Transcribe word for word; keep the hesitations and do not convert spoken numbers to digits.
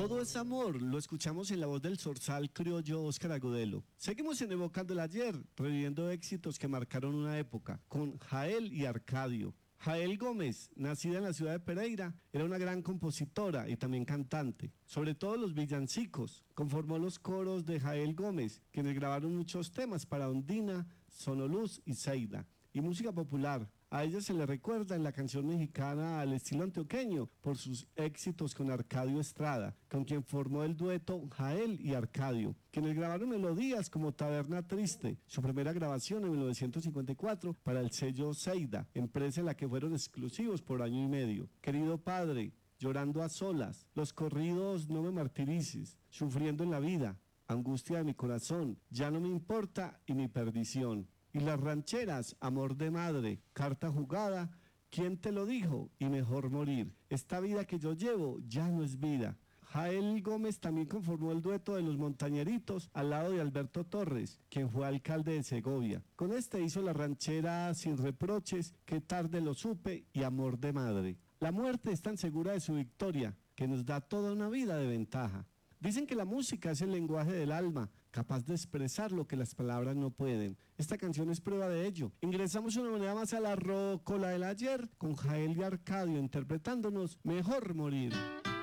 Todo es amor, lo escuchamos en la voz del zorzal criollo Óscar Agudelo. Seguimos en Evocando el Ayer, reviviendo éxitos que marcaron una época, con Jael y Arcadio. Jael Gómez, nacida en la ciudad de Pereira, era una gran compositora y también cantante, sobre todo los villancicos. Conformó los coros de Jael Gómez, quienes grabaron muchos temas para Ondina, Sonoluz y Seida, y música popular. A ella se le recuerda en la canción mexicana al estilo antioqueño por sus éxitos con Arcadio Estrada, con quien formó el dueto Jael y Arcadio, quienes grabaron melodías como Taberna Triste, su primera grabación en mil novecientos cincuenta y cuatro para el sello Seida, empresa en la que fueron exclusivos por año y medio. Querido Padre, Llorando a Solas, los corridos No me martirices, Sufriendo en la vida, Angustia de mi corazón, Ya no me importa y Mi perdición. Y las rancheras, Amor de Madre, Carta Jugada, ¿Quién te lo dijo? Y Mejor morir. Esta vida que yo llevo ya no es vida. Jael Gómez también conformó el dueto de Los Montañeritos al lado de Alberto Torres, quien fue alcalde de Segovia. Con este hizo la ranchera Sin Reproches, Qué tarde lo supe y Amor de Madre. La muerte es tan segura de su victoria que nos da toda una vida de ventaja. Dicen que la música es el lenguaje del alma, capaz de expresar lo que las palabras no pueden. Esta canción es prueba de ello. Ingresamos una manera más a la rocola del ayer con Jael y Arcadio interpretándonos Mejor morir.